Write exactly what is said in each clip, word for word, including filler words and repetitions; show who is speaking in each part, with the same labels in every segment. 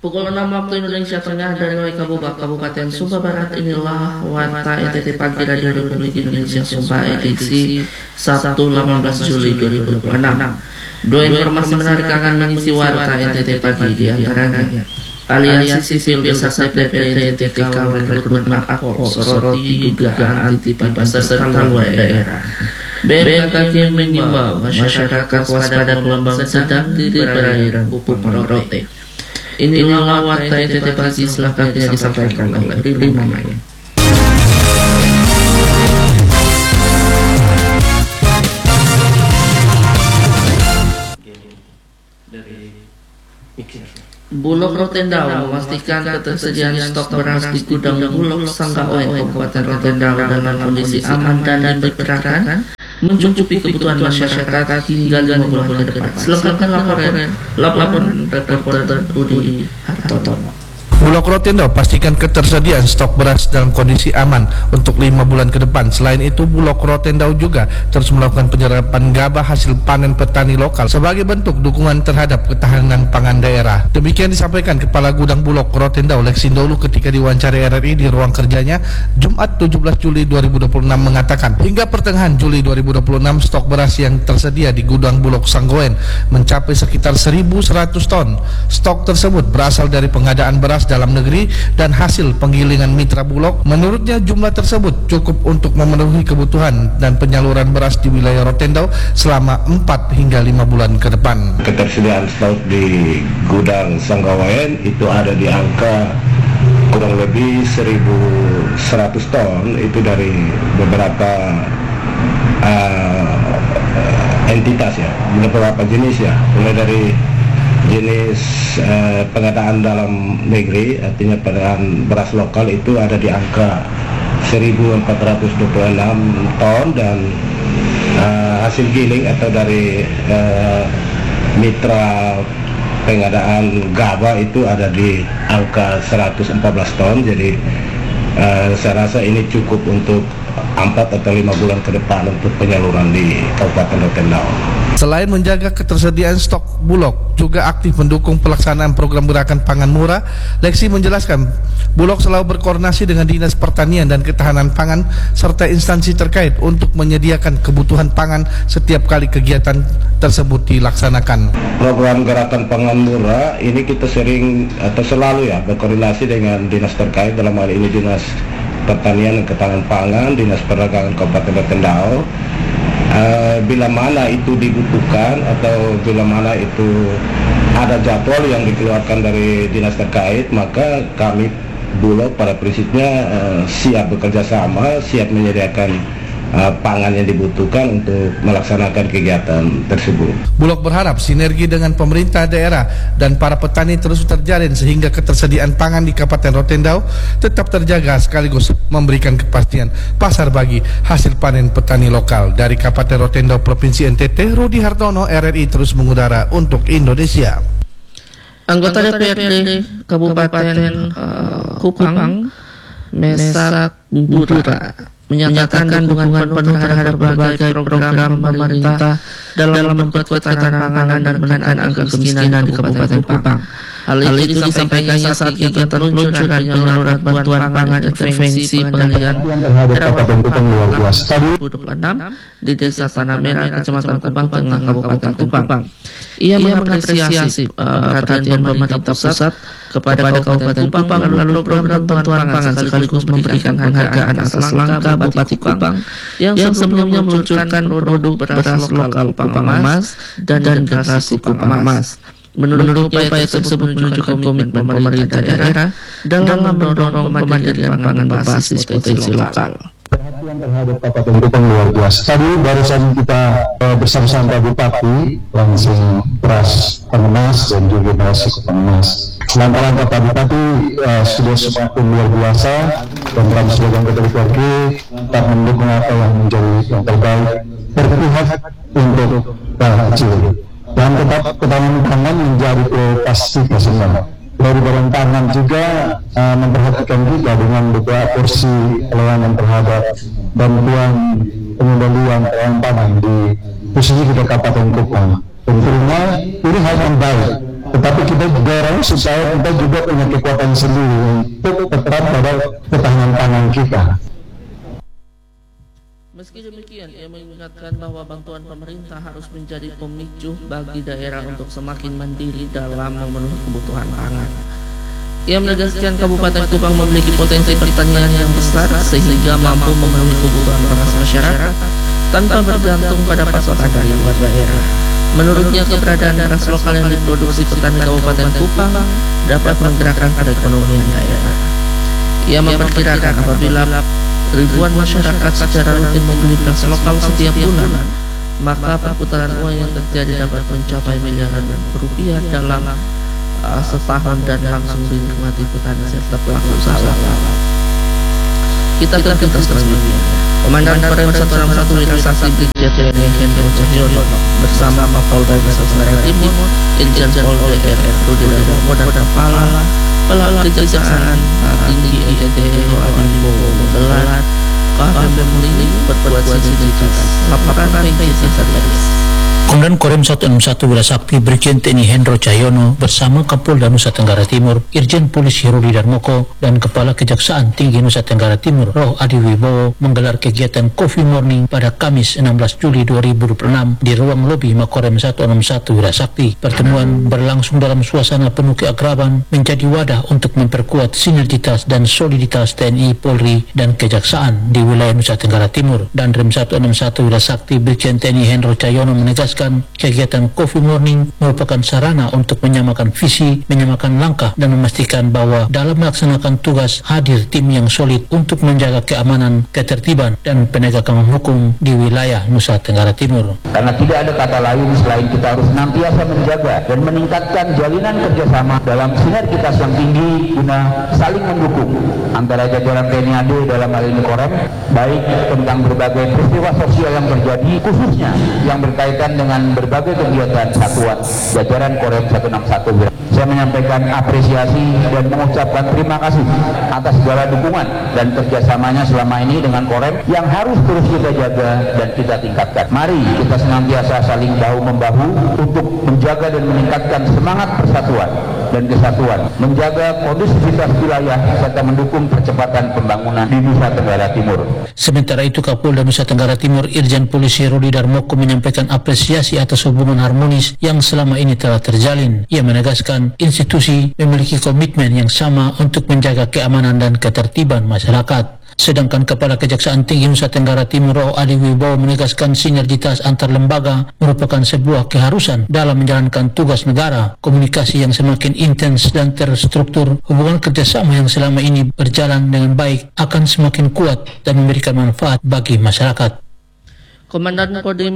Speaker 1: Pukul enam waktu Indonesia Tengah dari Waikabubak, Kabupaten Sumba Barat, inilah Warta E T T Pagi Radio Republik Indonesia Sumba edisi Sabtu delapan belas Juli dua ribu dua puluh enam. Dua informasi menarik akan mengisi Warta E T T Pagi, di antaranya Aliansi Sipil Desa P P D T K rekrutmen Mapol soroti dugaan anti pasar serta luar daerah. B M K G mengimbau masyarakat waspada gelombang sedang di perairan Pupuk Merauke. Inilah Warta E T T Pagi, selengkapnya disampaikan oleh Rili Mamaya. Bulog Rotendao memastikan ketersediaan stok beras di gudang Bulog Sanggaoen Kabupaten Rotendao dalam kondisi aman dan diperkirakan mencukupi kebutuhan masyarakat hingga lima bulan ke depan. Selengkapnya laporan laporan reporter Budi Hartono.
Speaker 2: Bulog Rotendao pastikan ketersediaan stok beras dalam kondisi aman untuk lima bulan ke depan. Selain itu, Bulog Rotendao juga terus melakukan penyerapan gabah hasil panen petani lokal sebagai bentuk dukungan terhadap ketahanan pangan daerah. Demikian disampaikan Kepala Gudang Bulog Rotendao Leksindolu ketika diwawancari R R I di ruang kerjanya Jumat tujuh belas Juli dua ribu dua puluh enam, mengatakan hingga pertengahan Juli dua ribu dua puluh enam stok beras yang tersedia di gudang Bulog Sanggoen mencapai sekitar seribu seratus ton. Stok tersebut berasal dari pengadaan beras dalam negeri dan hasil penggilingan mitra Bulog. Menurutnya jumlah tersebut cukup untuk memenuhi kebutuhan dan penyaluran beras di wilayah Rotendao selama empat hingga lima bulan ke depan.
Speaker 3: Ketersediaan stok di gudang Sanggaoen itu ada di angka kurang lebih seribu seratus ton, itu dari beberapa uh, entitas ya, beberapa jenis ya, mulai dari jenis eh, pengadaan dalam negeri, artinya pengadaan beras lokal itu ada di angka seribu empat ratus dua puluh enam ton, dan eh, hasil giling atau dari eh, mitra pengadaan gabah itu ada di angka seratus empat belas ton. Jadi eh, saya rasa ini cukup untuk empat atau lima bulan ke depan untuk penyaluran di Kabupaten Rotendao.
Speaker 2: Selain menjaga ketersediaan stok, Bulog juga aktif mendukung pelaksanaan program gerakan pangan murah. Leksi menjelaskan, Bulog selalu berkoordinasi dengan Dinas Pertanian dan Ketahanan Pangan serta instansi terkait untuk menyediakan kebutuhan pangan setiap kali kegiatan tersebut dilaksanakan.
Speaker 3: Program gerakan pangan murah ini kita sering atau selalu ya berkoordinasi dengan dinas terkait, dalam hal ini Dinas Pertanian dan Ketahanan Pangan, Dinas Perdagangan Kabupaten Rotendao. Uh, bila mana itu dibutuhkan atau bila mana itu ada jadwal yang dikeluarkan dari dinas terkait, maka kami Bulog pada prinsipnya uh, siap bekerja sama, siap menyediakan uh, pangan yang dibutuhkan untuk melaksanakan kegiatan tersebut.
Speaker 2: Bulog berharap sinergi dengan pemerintah daerah dan para petani terus terjalin sehingga ketersediaan pangan di Kabupaten Rotendao tetap terjaga sekaligus memberikan kepastian pasar bagi hasil panen petani lokal. Dari Kabupaten Rotendao, Provinsi N T T, Rudi Hartono, R R I terus mengudara untuk Indonesia.
Speaker 1: Anggota D P R D Kabupaten uh, Kupang, Mesak Budura, menyatakan dukungan penuh terhadap berbagai program pemerintah dalam memperkuat ketahanan pangan dan menekan angka kemiskinan di Kabupaten Kupang. Hal itu disampaikannya saat kegiatan peluncuran penyaluran bantuan pangan intervensi pengalihan Kabupaten Kupang dua ribu dua puluh enam di Desa Tanah Merah, Kecamatan Kupang Tengah, Kabupaten Kupang. Ia mengapresiasi uh, perhatian pemerintah pusat kepada Kabupaten Kupang melalui program bantuan pangan sekaligus memberikan penghargaan atas langkah Bupati Kupang yang sebelumnya meluncurkan produk beras lokal Kupang Emas dan generasi Kupang Emas. Menurut upaya tersebut menunjukkan komitmen pemerintah daerah dalam mendorong kemandirian pangan berbasis potensi lokal.
Speaker 4: Perhatian terhadap Kabupaten Kupang luar biasa. Tadi barusan kita uh, bersama-sama Bupati langsung beras Emas dan juga nasi Kupang Emas. Langkah-langkah Pak Bupati uh, sudah semakin luar biasa, dan dalam slogan K T P R G tetap mendukung apa yang menjadi yang terbaik, berpihak untuk rakyat kecil, dan tetap ketahanan pangan menjadi prioritas kita semua. Dari Badan Pangan juga uh, memperhatikan juga dengan beberapa porsi pelayanan terhadap bantuan pengendalian pelayanan pangan di khususnya di Kabupaten Kupang. Tentunya ini hal yang baik, tetapi tapi kita dorong supaya kita juga punya kekuatan sendiri untuk tetap pada ketahanan pangan kita.
Speaker 1: Meski demikian, ia mengingatkan bahwa bantuan pemerintah harus menjadi pemicu bagi daerah untuk semakin mandiri dalam memenuhi kebutuhan pangan. Ia menegaskan Kabupaten Kupang memiliki potensi pertanian yang besar sehingga mampu memenuhi kebutuhan beras masyarakat tanpa bergantung pada pasokan dari luar daerah. Menurutnya, keberadaan beras lokal yang diproduksi petani Kabupaten Kupang dapat menggerakkan perekonomian daerah. Ia memperkirakan apabila ribuan masyarakat secara rutin membeli beras lokal setiap bulan, maka perputaran uang yang terjadi dapat mencapai miliaran rupiah dalam uh, setahun dan langsung dinikmati petani serta pelaku usaha lokal. Kita ke berita selanjutnya. Komandan Korem satu enam satu Wirasakti Brigjen TNI Hendro Cahyono bersama Kapolda Nusa Tenggara Timur, Irjen Pol D R R Rudi Darmo dan Kepala Pelaku Kejaksaan Tinggi I T T Adiwibowo menggelar K F M ini berbuat sinergitas laporan Pengisi Satgas.
Speaker 5: Komandan Korem satu enam satu Wirasakti Brigjen T N I Hendro Cahyono bersama Kapolda Nusa Tenggara Timur, Irjen Polisi Rudi Darmoko dan Kepala Kejaksaan Tinggi Nusa Tenggara Timur Roh Adiwibowo menggelar kegiatan Coffee Morning pada Kamis enam belas Juli dua ribu dua puluh enam di ruang lobi Makorem satu enam satu Wirasakti. Pertemuan berlangsung dalam suasana penuh keakraban, menjadi wadah untuk memperkuat sinergitas dan soliditas T N I, Polri, dan Kejaksaan di wilayah Nusa Tenggara Timur. Dan Rem satu enam satu Wirasakti Brigjen T N I Hendro Cahyono menegaskan kegiatan Coffee Morning merupakan sarana untuk menyamakan visi, menyamakan langkah, dan memastikan bahwa dalam melaksanakan tugas hadir tim yang solid untuk menjaga keamanan, ketertiban, dan penegakan hukum di wilayah Nusa Tenggara Timur.
Speaker 6: Karena tidak ada kata lain selain kita harus senantiasa menjaga dan meningkatkan jalinan kerjasama dalam sinergitas yang tinggi guna saling mendukung antara jajaran T N I A D dalam hal ini Korem, baik tentang berbagai peristiwa sosial yang terjadi, khususnya yang berkaitan dengan berbagai kegiatan satuan jajaran Korem satu enam satu. Saya menyampaikan apresiasi dan mengucapkan terima kasih atas segala dukungan dan kerjasamanya selama ini dengan Korem yang harus terus kita jaga dan kita tingkatkan. Mari kita senantiasa saling bahu-membahu untuk menjaga dan meningkatkan semangat persatuan dan kesatuan, menjaga kondusivitas wilayah serta mendukung percepatan pembangunan di Nusa Tenggara Timur.
Speaker 5: Sementara itu, Kapolda Nusa Tenggara Timur Irjen Polisi Rudi Darmoko menyampaikan apresiasi atas hubungan harmonis yang selama ini telah terjalin. Ia menegaskan institusi memiliki komitmen yang sama untuk menjaga keamanan dan ketertiban masyarakat. Sedangkan Kepala Kejaksaan Tinggi Nusa Tenggara Timur Roh Adiwibowo menegaskan sinergitas antar lembaga merupakan sebuah keharusan dalam menjalankan tugas negara. Komunikasi yang semakin intens dan terstruktur, hubungan kerjasama yang selama ini berjalan dengan baik akan semakin kuat dan memberikan manfaat bagi masyarakat.
Speaker 1: Komandan Kodim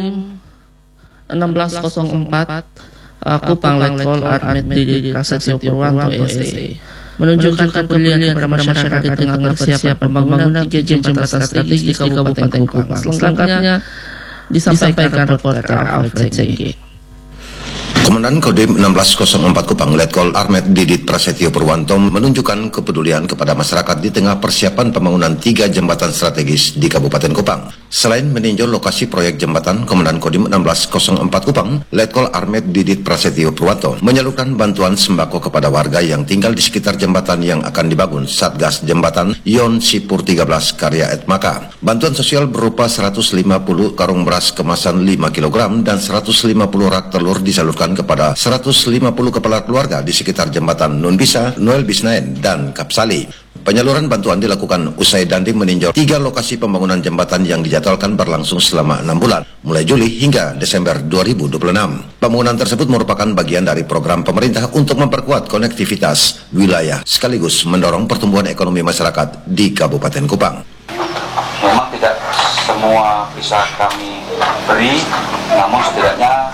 Speaker 1: enam belas nol empat uh, Kupang Letkol Armet Didi Prasetyo Purwanto S E menunjukkan kepedulian kepada masyarakat di tengah persiapan pembangunan tiga jembatan strategis di Kabupaten Kupang. Selengkapnya disampaikan reporter Alfred Sege.
Speaker 7: Komandan Kodim enam belas nol empat Kupang Letkol Armet Didit Prasetyo Purwanto menunjukkan kepedulian kepada masyarakat di tengah persiapan pembangunan tiga jembatan strategis di Kabupaten Kupang. Selain meninjau lokasi proyek jembatan, Komandan Kodim enam belas nol empat Kupang Letkol Armet Didit Prasetyo Purwanto menyalurkan bantuan sembako kepada warga yang tinggal di sekitar jembatan yang akan dibangun Satgas Jembatan Yon Sipur tiga belas Karya Etmaka. Bantuan sosial berupa seratus lima puluh karung beras kemasan lima kilogram dan seratus lima puluh rak telur disalurkan kepada seratus lima puluh kepala keluarga di sekitar jembatan Nunbisa, Noel Bisnaen, dan Kapsali. Penyaluran bantuan dilakukan usai Dandim meninjau tiga lokasi pembangunan jembatan yang dijadwalkan berlangsung selama enam bulan, mulai Juli hingga Desember dua ribu dua puluh enam. Pembangunan tersebut merupakan bagian dari program pemerintah untuk memperkuat konektivitas wilayah sekaligus mendorong pertumbuhan ekonomi masyarakat di Kabupaten Kupang.
Speaker 8: Memang tidak semua bisa kami beri, namun setidaknya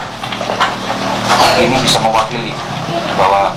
Speaker 8: ini bisa mewakili bahwa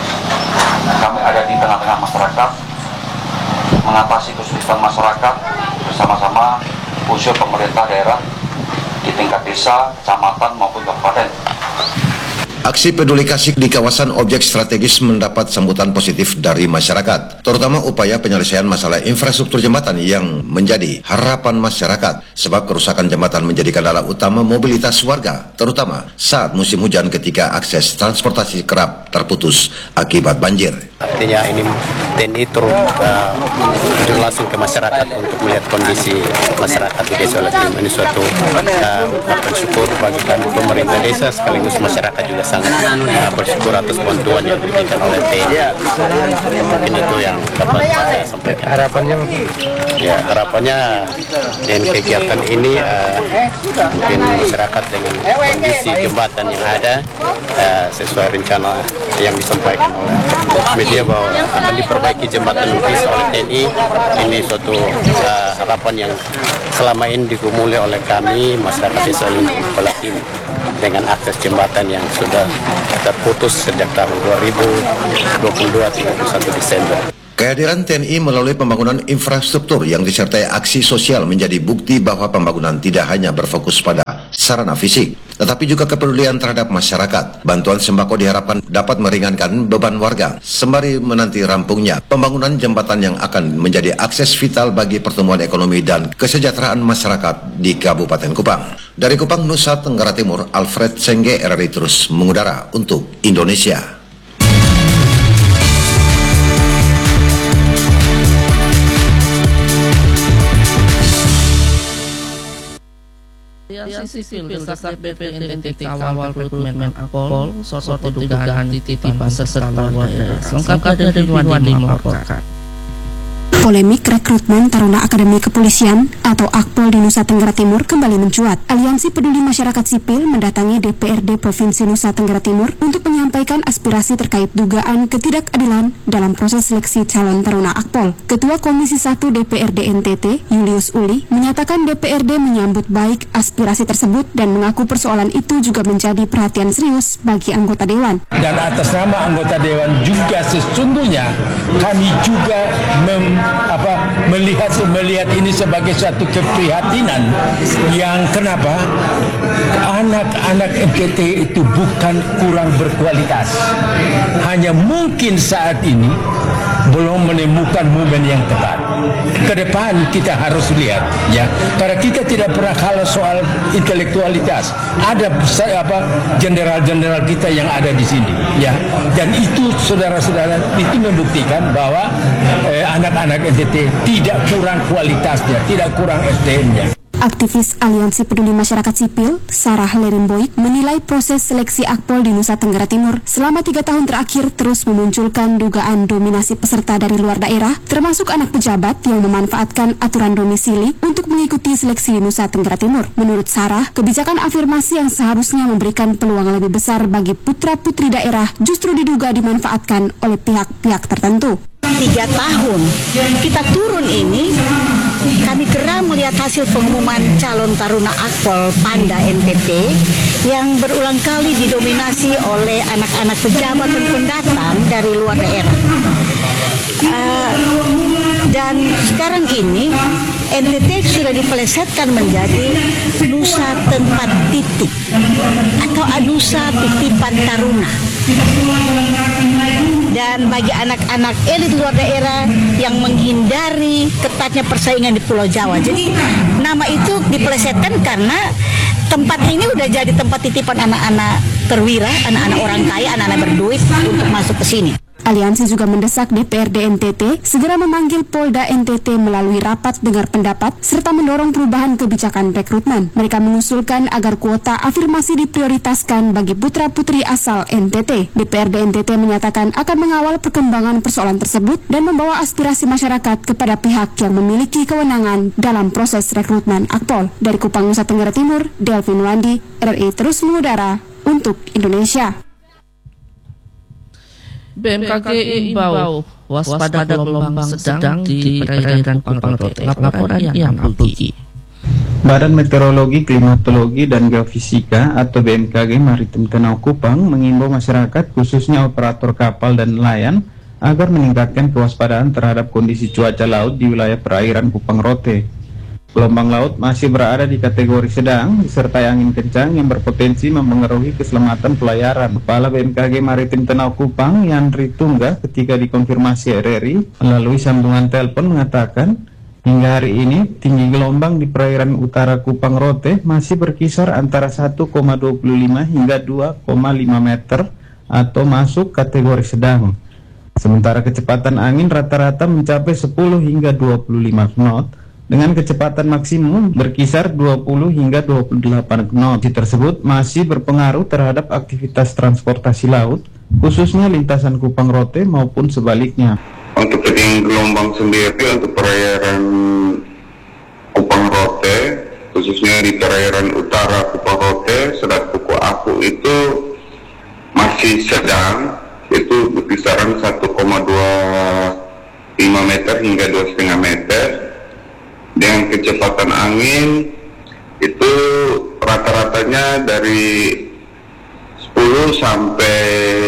Speaker 8: kami ada di tengah-tengah masyarakat, mengatasi kesulitan masyarakat bersama-sama unsur pemerintah daerah di tingkat desa, kecamatan maupun kabupaten.
Speaker 7: Aksi peduli kasih di kawasan objek strategis mendapat sambutan positif dari masyarakat, terutama upaya penyelesaian masalah infrastruktur jembatan yang menjadi harapan masyarakat, sebab kerusakan jembatan menjadi kendala utama mobilitas warga, terutama saat musim hujan ketika akses transportasi kerap terputus akibat banjir.
Speaker 9: Artinya ini T N I turun uh, langsung ke masyarakat untuk melihat kondisi masyarakat di desa Latim. Ini suatu uh, bersyukur bagi kami pemerintah desa sekaligus masyarakat juga sangat uh, bersyukur atas bantuan yang diberikan oleh T N I. Mungkin itu yang dapat saya sampaikan. Harapannya, ya harapannya dengan kegiatan ini uh, mungkin masyarakat dengan kondisi jembatan yang ada uh, sesuai rencana yang disampaikan oleh media bahwa akan diperbaiki jembatan Lukis oleh T N I. Ini suatu uh, harapan yang selama ini digumuli oleh kami masyarakat desa Latim dengan akses jembatan yang sudah terputus sejak tahun dua ribu dua puluh dua tiga puluh satu Desember.
Speaker 7: Kehadiran T N I melalui pembangunan infrastruktur yang disertai aksi sosial menjadi bukti bahwa pembangunan tidak hanya berfokus pada sarana fisik, tetapi juga kepedulian terhadap masyarakat. Bantuan sembako diharapkan dapat meringankan beban warga, sembari menanti rampungnya pembangunan jembatan yang akan menjadi akses vital bagi pertumbuhan ekonomi dan kesejahteraan masyarakat di Kabupaten Kupang. Dari Kupang, Nusa Tenggara Timur, Alfred Sengge, R R I terus mengudara untuk Indonesia.
Speaker 1: Aliansi Sipil desak B P N T T kawal rekrutmen Akpol, soroti dugaan titipan serta warga. Lengkap dari Wandi melaporkan.
Speaker 10: Polemik rekrutmen Taruna Akademi Kepolisian atau Akpol di Nusa Tenggara Timur kembali mencuat. Aliansi Peduli Masyarakat Sipil mendatangi D P R D Provinsi Nusa Tenggara Timur untuk menyampaikan aspirasi terkait dugaan ketidakadilan dalam proses seleksi calon Taruna Akpol. Ketua Komisi satu D P R D N T T, Julius Uli, menyatakan D P R D menyambut baik aspirasi tersebut dan mengaku persoalan itu juga menjadi perhatian serius bagi anggota Dewan.
Speaker 11: Dan atas nama anggota Dewan juga sesungguhnya kami juga mem apa melihat melihat ini sebagai suatu keprihatinan yang kenapa anak-anak N T T itu bukan kurang berkualitas, hanya mungkin saat ini belum menemukan momen yang tepat. Ke depan kita harus lihat, ya, karena kita tidak pernah kalah soal intelektualitas. Ada apa jenderal-jenderal kita yang ada di sini, ya, dan itu saudara-saudara itu membuktikan bahwa eh, anak-anak N T T tidak kurang kualitasnya, tidak kurang S D M-nya.
Speaker 10: Aktivis Aliansi Peduli Masyarakat Sipil, Sarah Lerimboik, menilai proses seleksi Akpol di Nusa Tenggara Timur selama tiga tahun terakhir terus memunculkan dugaan dominasi peserta dari luar daerah, termasuk anak pejabat yang memanfaatkan aturan domisili untuk mengikuti seleksi di Nusa Tenggara Timur. Menurut Sarah, kebijakan afirmasi yang seharusnya memberikan peluang lebih besar bagi putra-putri daerah justru diduga dimanfaatkan oleh pihak-pihak tertentu.
Speaker 12: Tiga tahun kita turun ini, kami geram melihat hasil pengumuman calon Taruna Akpol Panda N T T yang berulang kali didominasi oleh anak-anak pejabat dan pendatang dari luar daerah. Uh, dan sekarang ini N T T sudah dipelesetkan menjadi Nusa Tempat Titik atau Nusa Titipan Taruna. Dan bagi anak-anak elit luar daerah yang menghindari ketatnya persaingan di Pulau Jawa. Jadi nama itu dipelesetkan karena tempat ini udah jadi tempat titipan anak-anak perwira, anak-anak orang kaya, anak-anak berduit untuk masuk ke sini.
Speaker 10: Aliansi juga mendesak D P R D N T T segera memanggil Polda N T T melalui rapat dengar pendapat serta mendorong perubahan kebijakan rekrutmen. Mereka mengusulkan agar kuota afirmasi diprioritaskan bagi putra-putri asal N T T. D P R D N T T menyatakan akan mengawal perkembangan persoalan tersebut dan membawa aspirasi masyarakat kepada pihak yang memiliki kewenangan dalam proses rekrutmen Akpol. Dari Kupang, Nusa Tenggara Timur, Delvin Wandi, R R I terus mengudara untuk Indonesia.
Speaker 1: B M K G imbau waspada gelombang sedang di perairan Kupang Rote. Laporan yang Abdi.
Speaker 13: Badan Meteorologi, Klimatologi, dan Geofisika atau B M K G Maritim Tenau Kupang mengimbau masyarakat khususnya operator kapal dan nelayan agar meningkatkan kewaspadaan terhadap kondisi cuaca laut di wilayah perairan Kupang Rote. Gelombang laut masih berada di kategori sedang, disertai angin kencang yang berpotensi mempengaruhi keselamatan pelayaran. Kepala B M K G Maritim Tenau Kupang, Yandri Tungga, ketika dikonfirmasi R R I melalui sambungan telepon mengatakan, hingga hari ini tinggi gelombang di perairan utara Kupang Rote masih berkisar antara satu koma dua lima hingga dua koma lima meter atau masuk kategori sedang. Sementara kecepatan angin rata-rata mencapai sepuluh hingga dua puluh lima knot. Dengan kecepatan maksimum berkisar dua puluh hingga dua puluh delapan knot. Kondisi tersebut masih berpengaruh terhadap aktivitas transportasi laut, khususnya lintasan Kupang Rote maupun sebaliknya.
Speaker 14: Untuk ketinggian gelombang sendiri untuk perairan Kupang Rote, khususnya di perairan utara Kupang Rote, Selat Kuku Aku itu masih sedang, itu berkisaran satu koma dua lima meter hingga dua koma lima meter. Dengan kecepatan angin itu rata-ratanya dari sepuluh sampai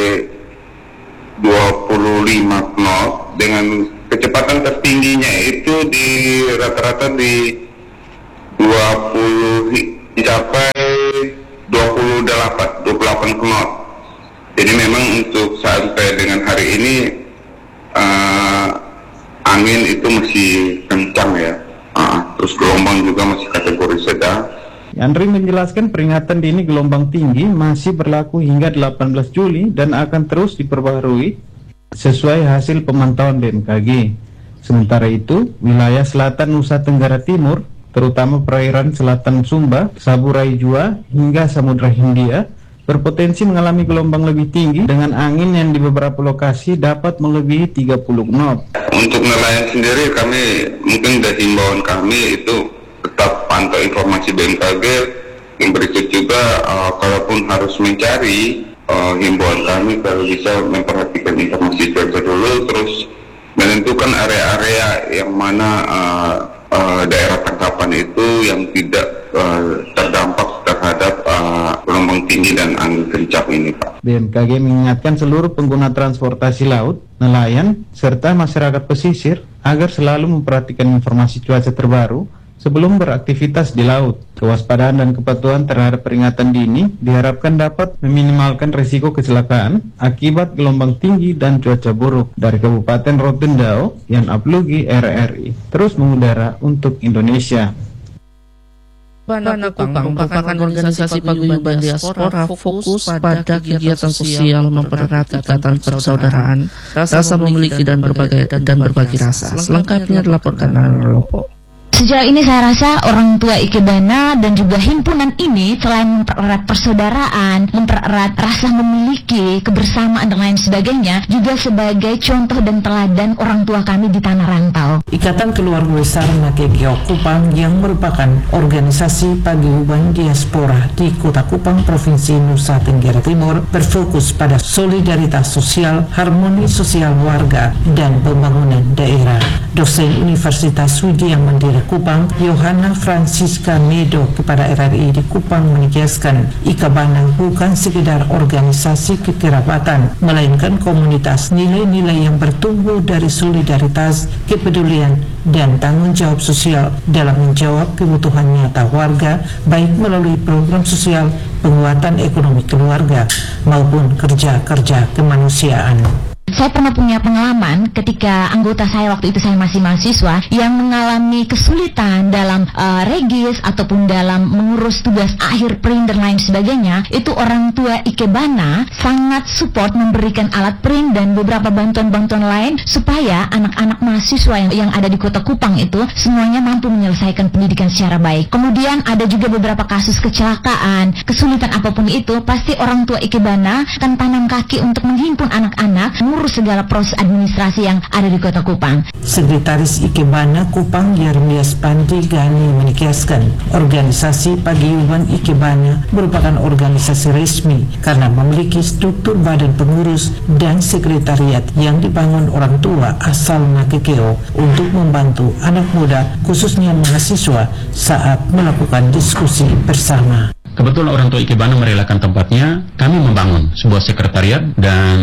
Speaker 14: dua puluh lima knot, dengan kecepatan tertingginya itu di rata-rata di dua puluh dicapai dua puluh delapan dua puluh delapan knot. Jadi memang untuk sampai dengan hari ini uh, angin itu masih kencang ya. Uh, terus gelombang juga masih kategori sedang.
Speaker 13: Yandri menjelaskan peringatan dini gelombang tinggi masih berlaku hingga delapan belas Juli dan akan terus diperbaharui sesuai hasil pemantauan B M K G. Sementara itu, wilayah selatan Nusa Tenggara Timur, terutama perairan selatan Sumba, Saburai Jua, hingga Samudra Hindia, berpotensi mengalami gelombang lebih tinggi dengan angin yang di beberapa lokasi dapat melebihi tiga puluh knot.
Speaker 14: Untuk nelayan sendiri, kami mungkin dari himbauan kami itu tetap pantau informasi B M K G. Yang berikut juga, uh, kalaupun harus mencari, uh, himbauan kami kalau bisa memperhatikan informasi cuaca dulu, terus menentukan area-area yang mana uh, uh, daerah tangkapan itu yang tidak uh, terdampak terhadap uh, gelombang tinggi dan angin kencang ini, Pak.
Speaker 13: B M K G mengingatkan seluruh pengguna transportasi laut, nelayan, serta masyarakat pesisir agar selalu memperhatikan informasi cuaca terbaru sebelum beraktivitas di laut. Kewaspadaan dan kepatuhan terhadap peringatan dini diharapkan dapat meminimalkan risiko kecelakaan akibat gelombang tinggi dan cuaca buruk. Dari Kabupaten Rotendao, Yan Aplugi, R R I, terus mengudara untuk Indonesia.
Speaker 1: Bana Kupang merupakan organisasi paguyuban diaspora fokus pada kegiatan sosial mempererat ikatan persaudaraan, rasa memiliki dan berbagai dan berbagi rasa. Selengkapnya dilaporkan oleh Lopo.
Speaker 15: Sejauh ini saya rasa orang tua Ikebana dan juga himpunan ini selain mempererat persaudaraan, mempererat rasa memiliki, kebersamaan dan lain sebagainya, juga sebagai contoh dan teladan orang tua kami di tanah rantau.
Speaker 16: Ikatan Keluarga Besar Nakekeo Kupang yang merupakan organisasi paguyuban diaspora di Kota Kupang, Provinsi Nusa Tenggara Timur, berfokus pada solidaritas sosial, harmoni sosial warga, dan pembangunan daerah. Dosen Universitas Widya Mandira Kupang, Yohana Francisca Medo, kepada R R I di Kupang menegaskan, Ikebana bukan sekedar organisasi kekerabatan, melainkan komunitas nilai-nilai yang bertumbuh dari solidaritas, kepedulian, dan tanggung jawab sosial dalam menjawab kebutuhan nyata warga, baik melalui program sosial, penguatan ekonomi keluarga, maupun kerja-kerja kemanusiaan.
Speaker 15: Saya pernah punya pengalaman ketika anggota saya waktu itu saya masih mahasiswa yang mengalami kesulitan dalam uh, regis ataupun dalam mengurus tugas akhir print dan lain sebagainya. Itu orang tua Ikebana sangat support memberikan alat print dan beberapa bantuan-bantuan lain supaya anak-anak mahasiswa yang, yang ada di Kota Kupang itu semuanya mampu menyelesaikan pendidikan secara baik. Kemudian ada juga beberapa kasus kecelakaan, kesulitan apapun itu, pasti orang tua Ikebana akan tanam kaki untuk menghimpun anak-anak, urus segala proses administrasi yang ada di Kota Kupang.
Speaker 16: Sekretaris Ikebana Kupang Yermias Pandi Gani menegaskan, organisasi paguyuban Ikebana merupakan organisasi resmi karena memiliki struktur badan pengurus dan sekretariat yang dibangun orang tua asal Nakekeo untuk membantu anak muda, khususnya mahasiswa, saat melakukan diskusi bersama.
Speaker 17: Kebetulan orang tua Ikebana merelakan tempatnya, kami membangun sebuah sekretariat dan itu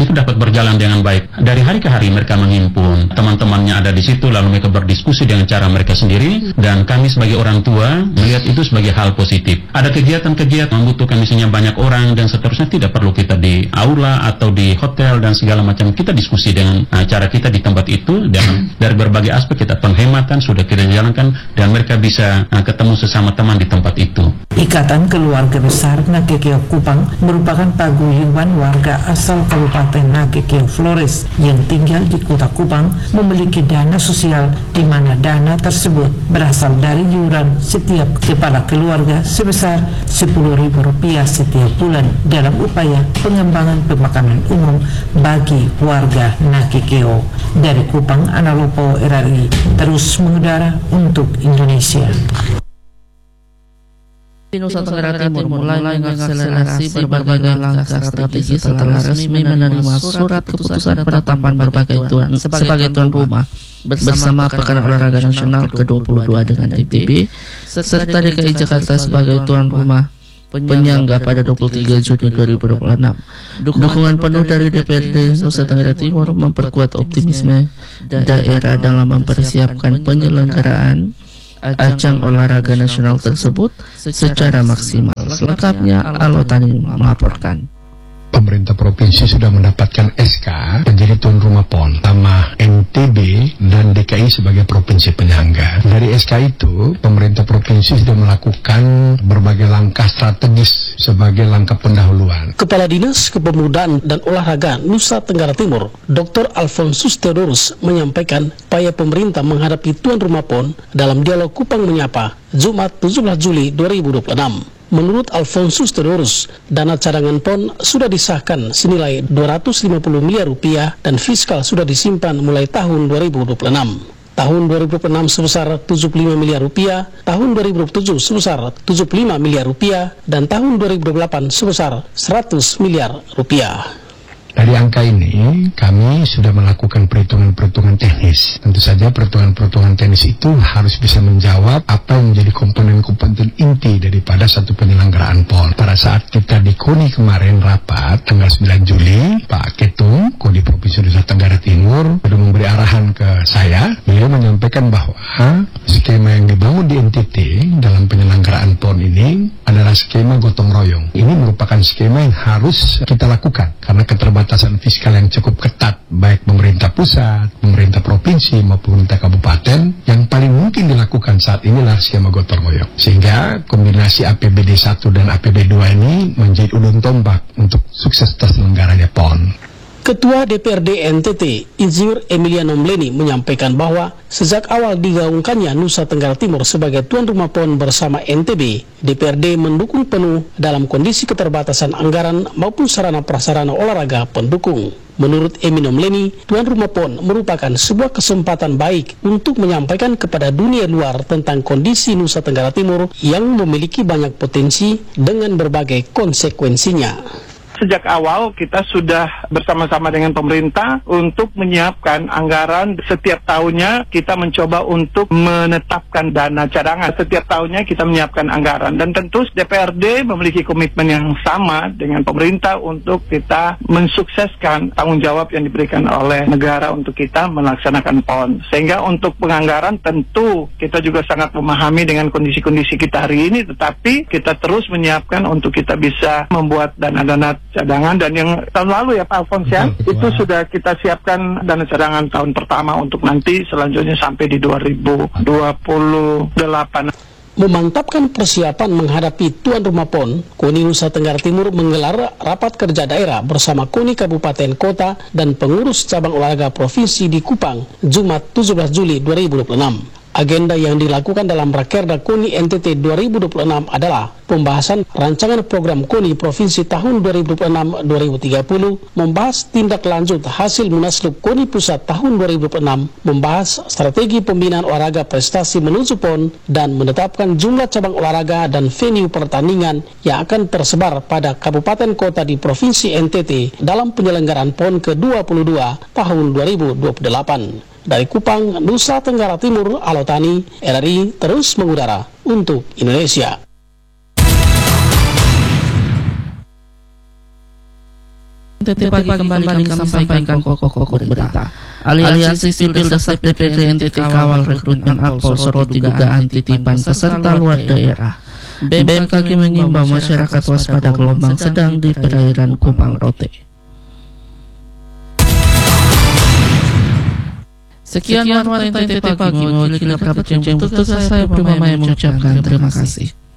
Speaker 17: dapat berjalan dengan baik. Dari hari ke hari mereka menghimpun, teman-temannya ada di situ, lalu mereka berdiskusi dengan cara mereka sendiri, dan kami sebagai orang tua melihat itu sebagai hal positif. Ada kegiatan-kegiatan membutuhkan misalnya banyak orang dan seterusnya, tidak perlu kita di aula atau di hotel dan segala macam. Kita diskusi dengan uh, cara kita di tempat itu, dan dari berbagai aspek kita penghematan sudah kita jalankan, dan mereka bisa uh, ketemu sesama teman di tempat itu.
Speaker 16: Ikatan Keluarga Besar Nakekeo Kupang merupakan paguyuban warga asal Kabupaten Nakekeo Flores yang tinggal di Kota Kupang, memiliki dana sosial di mana dana tersebut berasal dari iuran setiap kepala keluarga sebesar sepuluh ribu rupiah setiap bulan dalam upaya pengembangan pemakaman umum bagi warga Nakekeo. Dari Kupang, Analopo R R I terus mengudara untuk Indonesia.
Speaker 1: Nusa Tenggara Timur mulai mengakselerasi berbagai langkah strategis setelah resmi menerima surat keputusan penetapan berbagai tuan sebagai tuan rumah bersama Pekan Olahraga Nasional ke dua puluh dua dengan I P B serta D K I Jakarta sebagai tuan rumah penyangga pada dua puluh tiga Juni dua ribu dua puluh enam. Dukungan penuh dari D P R D Nusa Tenggara Timur memperkuat optimisme daerah dalam mempersiapkan penyelenggaraan ajang olahraga nasional tersebut secara maksimal. Selengkapnya Alotani melaporkan.
Speaker 18: Pemerintah provinsi sudah mendapatkan S K menjadi tuan rumah P O N sama N T B dan D K I sebagai provinsi penyangga. Dari S K itu, pemerintah provinsi sudah melakukan berbagai langkah strategis sebagai langkah pendahuluan.
Speaker 19: Kepala Dinas Kepemudaan dan Olahraga Nusa Tenggara Timur, Doktor Alfonsus Theodorus menyampaikan upaya pemerintah menghadapi tuan rumah P O N dalam dialog Kupang Menyapa Jumat tujuh belas Juli dua ribu dua puluh enam. Menurut Alfonsus Theodorus, dana cadangan P O N sudah disahkan senilai dua ratus lima puluh miliar rupiah dan fiskal sudah disimpan mulai tahun dua ribu dua puluh enam. Tahun dua ribu dua puluh enam sebesar tujuh puluh lima miliar rupiah, tahun dua ribu dua puluh tujuh sebesar tujuh puluh lima miliar rupiah, dan tahun dua ribu dua puluh delapan sebesar seratus miliar rupiah.
Speaker 18: Dari angka ini, kami sudah melakukan perhitungan-perhitungan teknis. Tentu saja perhitungan-perhitungan teknis itu harus bisa menjawab apa yang menjadi komponen-komponen inti daripada satu penyelenggaraan P O N. Pada saat kita di KONI kemarin rapat, tanggal sembilan Juli, Pak Ketum, KONI Provinsi Nusa Tenggara Timur, sudah memberi arahan ke saya. Beliau menyampaikan bahwa skema yang dibangun di N T T dalam penyelenggaraan P O N ini adalah skema gotong royong. Ini merupakan skema yang harus kita lakukan, karena keterbatasan batasan fiskal yang cukup ketat, baik pemerintah pusat, pemerintah provinsi maupun pemerintah kabupaten. Yang paling mungkin dilakukan saat inilah skema gotong royong, sehingga kombinasi A P B D satu dan A P B D dua ini menjadi ujung tombak untuk sukses terselenggaranya P O N.
Speaker 19: Ketua D P R D N T T, Insinyur Emiliano Mleni menyampaikan bahwa sejak awal digaungkannya Nusa Tenggara Timur sebagai tuan rumah P O N bersama N T B, D P R D mendukung penuh dalam kondisi keterbatasan anggaran maupun sarana prasarana olahraga pendukung. Menurut Emiliano Mleni, tuan rumah P O N merupakan sebuah kesempatan baik untuk menyampaikan kepada dunia luar tentang kondisi Nusa Tenggara Timur yang memiliki banyak potensi dengan berbagai konsekuensinya.
Speaker 20: Sejak awal kita sudah bersama-sama dengan pemerintah untuk menyiapkan anggaran. Setiap tahunnya kita mencoba untuk menetapkan dana cadangan. Setiap tahunnya kita menyiapkan anggaran. Dan tentu D P R D memiliki komitmen yang sama dengan pemerintah untuk kita mensukseskan tanggung jawab yang diberikan oleh negara untuk kita melaksanakan P O N. Sehingga untuk penganggaran tentu kita juga sangat memahami dengan kondisi-kondisi kita hari ini, tetapi kita terus menyiapkan untuk kita bisa membuat dana-dana cadangan. Dan yang tahun lalu ya Pak Alfonsian, itu sudah kita siapkan dana cadangan tahun pertama untuk nanti selanjutnya sampai di dua ribu dua puluh delapan.
Speaker 19: Memantapkan persiapan menghadapi tuan rumah P O N, KONI Nusa Tenggara Timur menggelar rapat kerja daerah bersama KONI Kabupaten Kota dan pengurus cabang olahraga provinsi di Kupang, Jumat tujuh belas Juli dua ribu dua puluh enam. Agenda yang dilakukan dalam Rakerda KONI N T T dua ribu dua puluh enam adalah pembahasan rancangan program KONI Provinsi tahun dua ribu dua puluh enam sampai dua ribu tiga puluh, membahas tindak lanjut hasil Munaslup KONI Pusat tahun dua ribu dua puluh enam, membahas strategi pembinaan olahraga prestasi menuju P O N, dan menetapkan jumlah cabang olahraga dan venue pertandingan yang akan tersebar pada kabupaten kota di Provinsi N T T dalam penyelenggaraan P O N ke dua puluh dua tahun dua ribu dua puluh delapan. Dari Kupang, Nusa Tenggara Timur, Alotani, R R I terus mengudara untuk Indonesia.
Speaker 1: N T N T T pagi kembali kami sampaikan pokok-pokok berita. Aliansi Sipil Desak D P R D N T T kawal rekrutmen Akpol soroti dugaan titipan peserta luar daerah. B M K G mengimbau masyarakat waspada gelombang sedang di perairan Kupang Rote. Sekian warta N T T pagi mewakili rekan berjam tugas saya Prima Maya mengucapkan terima kasih.